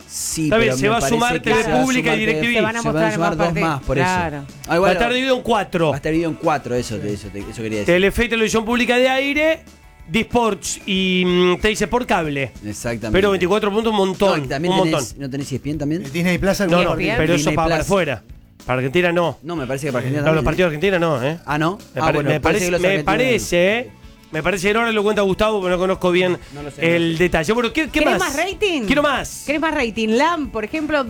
Sí, está bien, pero se va a sumar TV Pública y DirecTV. Se van a sumar dos más, por claro. eso. Va a estar dividido en 4. Va a estar dividido en 4, eso quería decir. Telefe y Televisión Pública de Aire, Disports y Teis por cable. Exactamente. Pero 24 puntos, un montón. No, también un montón. ¿No tenés ESPN también? Disney Plaza. No, no, Bien. pero eso Disney para Plus. afuera. Para Argentina no. No, me parece que para Argentina No, también. los partidos de Argentina no, ¿eh? Ah, ¿no? Me parece, Me parece que ahora lo cuenta Gustavo, pero no conozco bien el detalle. Bueno, ¿qué ¿Querés más? más rating? Quiero más. ¿Querés más rating? LAM, por ejemplo,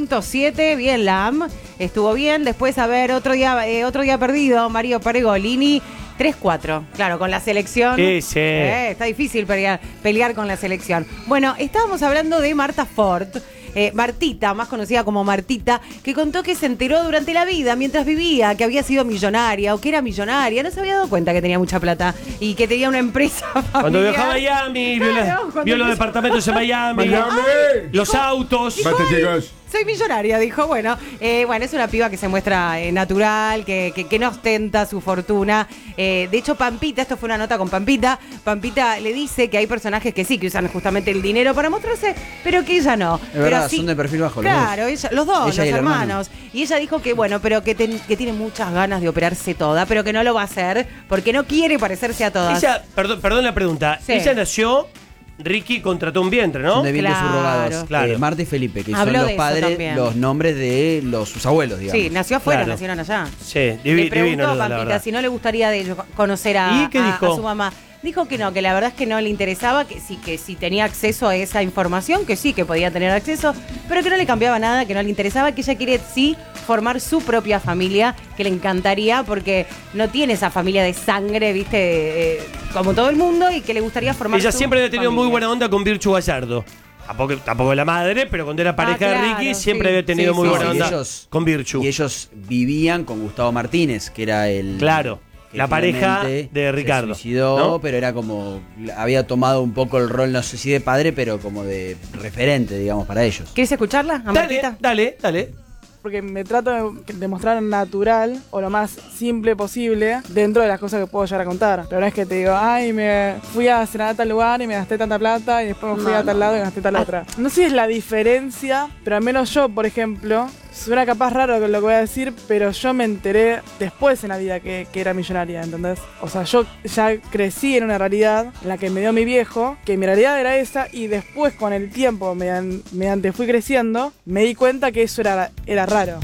2.7. Bien, LAM. Estuvo bien. Después, a ver, otro día perdido. Mario Paregolini. 3-4. Claro, con la selección. Sí. Está difícil pelear con la selección. Bueno, estábamos hablando de Marta Ford. Martita, más conocida como Martita, que contó que se enteró durante la vida, mientras vivía, que había sido millonaria o que era millonaria. No se había dado cuenta que tenía mucha plata y que tenía una empresa familiar. Cuando viajó a Miami, vio los departamentos en Miami, los autos. Dijo, soy millonaria, dijo. Bueno, es una piba que se muestra natural, que no ostenta su fortuna. De hecho, Pampita, esto fue una nota con Pampita. Pampita le dice que hay personajes que sí, que usan justamente el dinero para mostrarse, pero que ella no. Es verdad, pero sí, son de perfil bajo. Claro, los dos, Ella y los el hermanos. Y ella dijo que, bueno, pero que tiene muchas ganas de operarse toda, pero que no lo va a hacer porque no quiere parecerse a todas. Ella, perdón la pregunta. Sí. Ella nació, Ricky contrató un vientre, ¿no? Son de vientres Claro. subrogados. Claro. Marta y Felipe, que Habló son los de eso padres, también. los nombres de sus abuelos, digamos. Sí, nació afuera, Claro. nacieron allá. Sí, Le divino, preguntó a la Pampita verdad. si no le gustaría de ellos conocer a, ¿Y qué dijo? a su mamá. Dijo que no, que la verdad es que no le interesaba, que si tenía acceso a esa información, que sí, que podía tener acceso, pero que no le cambiaba nada, que no le interesaba, que ella quiere sí formar su propia familia, que le encantaría porque no tiene esa familia de sangre, viste, como todo el mundo, y que le gustaría formar Ella su siempre había tenido muy familia. buena onda con Virchu Gallardo. Tampoco la madre, pero cuando era pareja claro, de Ricky siempre sí, había tenido sí, muy sí, buena sí. onda con Virchu. Y ellos vivían con Gustavo Martínez, que era el... Claro, que la pareja finalmente de Ricardo. Se suicidó, ¿no? pero era como... Había tomado un poco el rol, no sé si de padre, pero como de referente, digamos, para ellos. ¿Quieres escucharla, a Martita? Dale. Porque me trato de mostrar natural o lo más simple posible dentro de las cosas que puedo llegar a contar. Pero no es que te digo, ay, me fui a cenar a tal lugar y me gasté tanta plata y después me fui a tal lado y me gasté tal otra. No sé si es la diferencia, pero al menos yo, por ejemplo, suena capaz raro lo que voy a decir, pero yo me enteré después en la vida que era millonaria, ¿entendés? O sea, yo ya crecí en una realidad en la que me dio mi viejo, que mi realidad era esa, y después con el tiempo, mediante fui creciendo, me di cuenta que eso era raro.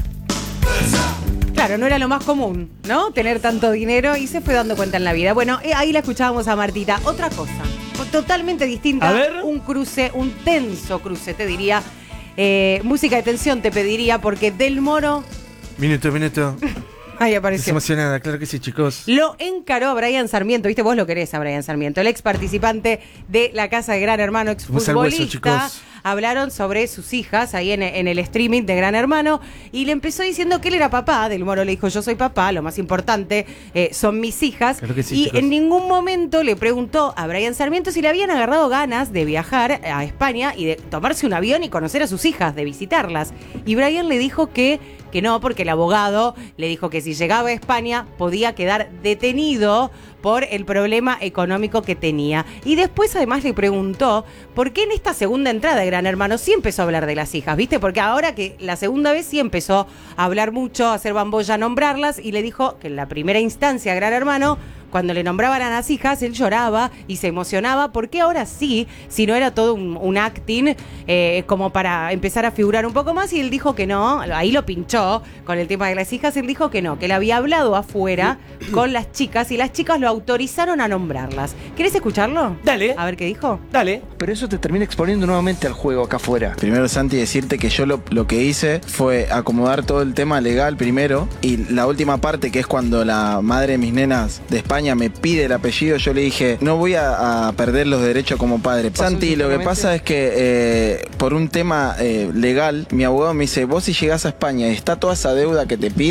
Claro, no era lo más común, ¿no? Tener tanto dinero, y se fue dando cuenta en la vida. Bueno, ahí la escuchábamos a Martita. Otra cosa, totalmente distinta. A ver. Un tenso cruce, te diría. Música de tensión te pediría, porque Del Moro... Minuto. Ahí Es apareció. emocionada, claro que sí, chicos. Lo encaró a Brian Sarmiento, ¿viste? Vos lo querés a Brian Sarmiento, el ex participante de la Casa de Gran Hermano, ex Vamos al hueso, futbolista. chicos. Hablaron sobre sus hijas ahí en el streaming de Gran Hermano, y le empezó diciendo que él era papá. Del Moro le dijo, yo soy papá, lo más importante son mis hijas. Claro que sí, y chicos. en ningún momento le preguntó a Brian Sarmiento si le habían agarrado ganas de viajar a España y de tomarse un avión y conocer a sus hijas, de visitarlas. Y Brian le dijo que no, porque el abogado le dijo que si llegaba a España podía quedar detenido por el problema económico que tenía. Y después además le preguntó por qué en esta segunda entrada de Gran Hermano sí empezó a hablar de las hijas, ¿viste? Porque ahora que la segunda vez sí empezó a hablar mucho, a hacer bambolla, a nombrarlas, y le dijo que en la primera instancia Gran Hermano, cuando le nombraban a las hijas, él lloraba y se emocionaba, porque ahora sí, si no era todo un acting como para empezar a figurar un poco más, y él dijo que no, ahí lo pinchó con el tema de las hijas, él dijo que no, que él había hablado afuera con las chicas y las chicas lo autorizaron a nombrarlas. ¿Querés escucharlo? Dale. A ver qué dijo. Dale. Pero eso te termina exponiendo nuevamente al juego acá afuera. Primero, Santi, decirte que yo lo que hice fue acomodar todo el tema legal primero, y la última parte, que es cuando la madre de mis nenas de España me pide el apellido, yo le dije, no voy a perder los derechos como padre. Santi, lo que pasa es que por un tema legal, mi abogado me dice, vos si llegás a España y está toda esa deuda que te piden,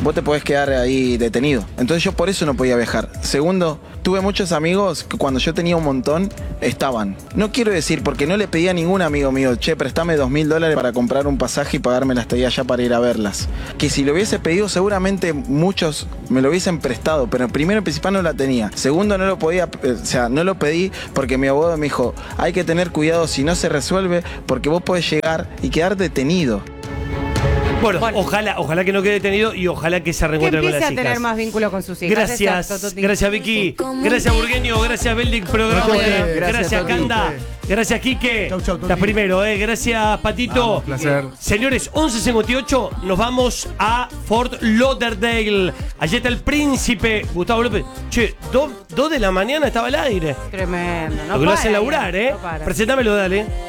vos te podés quedar ahí detenido. Entonces yo por eso no podía viajar. Segundo, tuve muchos amigos que cuando yo tenía un montón, estaban. No quiero decir, porque no le pedí a ningún amigo mío, che, préstame $2.000 para comprar un pasaje y pagarme la estadía allá para ir a verlas. Que si lo hubiese pedido, seguramente muchos me lo hubiesen prestado, pero primero y principal no la tenía. Segundo, no lo podía, no lo pedí porque mi abogado me dijo, hay que tener cuidado si no se resuelve, porque vos podés llegar y quedar detenido. Bueno, ojalá que no quede detenido y ojalá que se reencuentre con las hijas. Que empiece a tener más vínculo con sus hijas. Gracias, Exacto, gracias Vicky, gracias Burgueño, gracias Beldic Programa, gracias Canda, gracias Quique, Chau, estás primero, gracias Patito. Un placer. Señores, 11:58, nos vamos a Fort Lauderdale. Allí está el príncipe Gustavo López. Che, 2 de la mañana estaba al aire. Tremendo. Lo que lo hacen laburar, No para. Presentámelo, dale.